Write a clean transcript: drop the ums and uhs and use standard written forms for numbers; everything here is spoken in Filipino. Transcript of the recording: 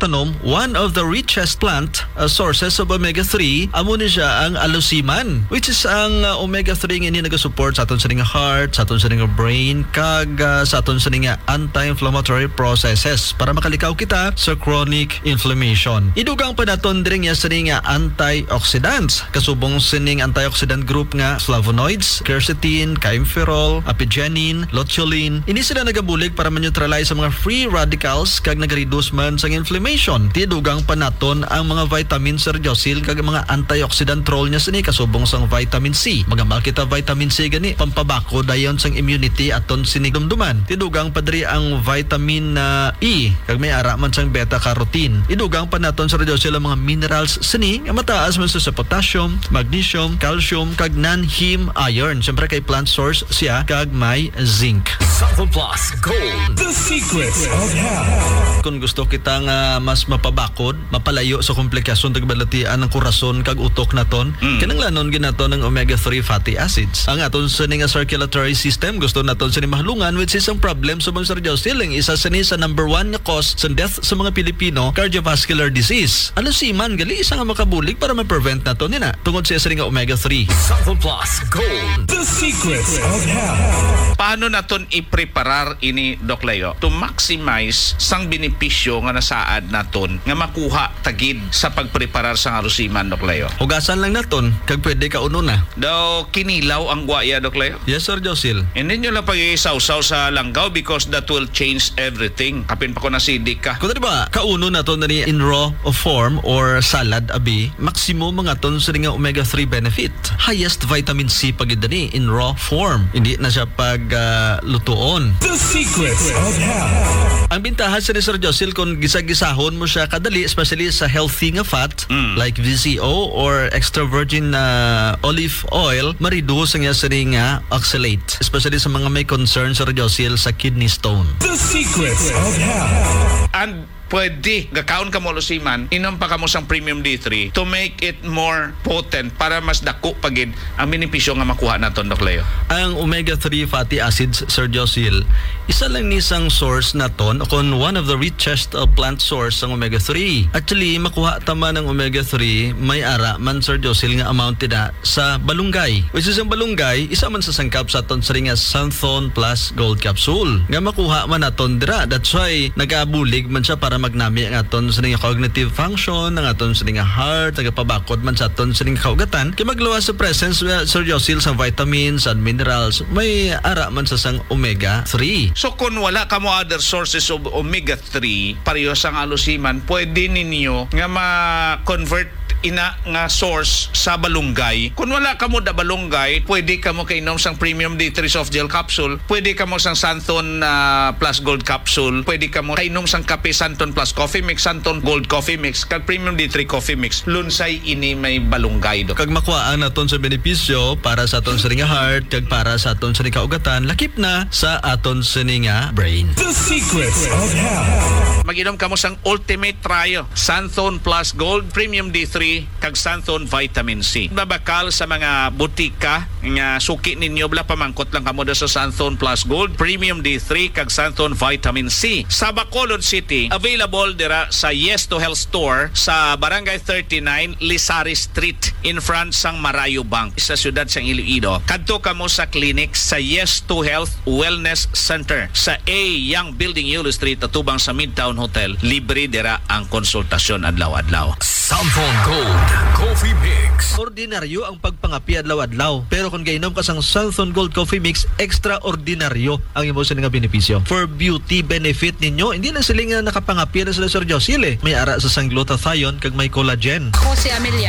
tanom, one of the richest plant sources of omega-3 amo ni siya ang alusiman, which is ang omega-3 nga ini nagasupport sa aton sa nga heart, sa aton sa nga brain, kag sa aton sa nga anti-inflammatory processes para makalikaw kita sa chronic inflammation. Idugang pa naton diri nga sa nga antioxidants, kasubong sining antioxidant group nga flavonoids, quercetin, kaempferol, apigenin, luteolin. Ini sila nagabulig para ma-neutralize sa mga free radicals kag nag-reduce man sa inflammation. Tidugang pa naton ang mga vitamins sa Radiosil kag mga antioxidant role niya sini kasubong sang vitamin C. Magamal kita vitamin C gani pampabako dayon sang immunity aton sini dumduman. Tidugang pa diri ang vitamin E kag may ara man sang beta carotene. Idugang pa naton sa Radiosil ang mga minerals sini nga mataas man sa potassium, magnesium, calcium kag non-heme iron. Siyempre kay plant source siya kag may zinc. Southern Plus Gold, The Secrets of Health. Kung gusto kita nga mas mapabakod, mapalayo sa komplikasyon tagbalatian ng kurason kag utok naton, kinanglanon ginaton ng omega-3 fatty acids. Ang aton sa nga circulatory system gusto naton sa mahalungan, which is ang problem sa mga Radiosil. Isa sa number 1 nga cause sa death sa mga Pilipino, cardiovascular disease. Alusiman gali isa nga makabulig para ma-prevent naton nina tungod sa nga omega-3. Southern Plus Gold. The Secrets of Health. Paano naton i-preparar ini, Doc Leo, to maximize sang benepisyo nga nasaad naton nga makuha tagid sa pagpreparar sang alusiman, Doc Leo? Hugasan lang naton kag pwede ka uno na. Daw kinilaw ang guaya, Doc Leo? Yes, Sir Josil. Hindi nyo lang pag-iisaw-saw sa langgaw because that will change everything. Kapin pa ko nasidik ka. Kung diba, kauno naton na ni in raw form or salad abi, maximum mga ton sa nga omega-3 benefit. Highest vitamin C pagid ni in raw form. Hindi na siya pag lutuon. The Secrets of Health. Ang bintahan sa ni Sir Josil kung gisag-gisahon mo siya kadali, especially sa healthy nga fat like VCO or extra virgin olive oil, ma-reduce ang sa nga oxalate, especially sa mga may concern Sir Josil sa kidney stone. The Secrets of Health. And pwede gakaon ka mo alusiman, inom pa ka mo sang premium D3 to make it more potent para mas dako pagid ang benepisyo nga makuha naton, Doc Leo. Ang omega-3 fatty acids, Sir Josil, isa lang nisang source naton o kung one of the richest plant source ang omega-3. Actually, makuha tama ng omega-3 may ara man, Sir Josil, nga amount na sa balunggay. Which is ang balunggay, isa man sa sangkap sa aton sa nga Santhon Plus Gold Capsule. Nga makuha man naton dira. That's why nag-abulig man siya para magnami ang aton sa nga cognitive function, ang aton sa nga heart, nagapabakod man sa aton sa nga kaugatan. Kaya magluwas sa presence, Sir Josil, sa vitamins and minerals, may ara man sa sang omega-3. So kung wala ka mo other sources of omega-3, pareho sang alusiman, pwede ninyo nga ma-convert ina nga source sa balunggay. Kung wala ka mo da balunggay, pwede ka mo kainom sang premium D3 soft gel capsule, pwede ka mo sang Santhon Plus Gold capsule, pwede ka mo kainom sang kape Santhon Plus Coffee Mix, Santhon Gold Coffee Mix, kag premium D3 Coffee Mix. Lunsay ini may balunggay, do. Kag makuhaan naton sa benepisyo para sa aton sa nga heart, kag para sa aton sa nga kaugatan, lakip na sa aton sa nga brain. The Secrets of Health. Mag-inom ka mo sang Ultimate Trio, Santhon Plus Gold, Premium D3, kag Santhon Vitamin C. Babakal sa mga butika nga suki ninyo, bala pamangkot lang kamo sa Santhon Plus Gold, Premium D3, kag Santhon Vitamin C. Sa Bacolod City, available dira sa Yes to Health Store sa Barangay 39, Lisari Street, in front sang Marayo Bank, sa siyudad sang Iloilo. Kadto kamo sa clinic sa Yes to Health Wellness Center sa A Young Building, Yulo Street, atubang sa Midtown Hotel. Libre dira ang konsultasyon adlaw-adlaw. Southern Gold Coffee Mix. Ordinaryo ang pagpangapi adlaw-adlaw, pero kung gainom ka sang Santhon Gold Coffee Mix, extraordinaryo ang imo sa nga benepisyo. For beauty benefit ninyo, hindi na sila nga nakapangapi na sila, Sir Josil. May ara sa sang glutathione kag may collagen. Ako si Amelia.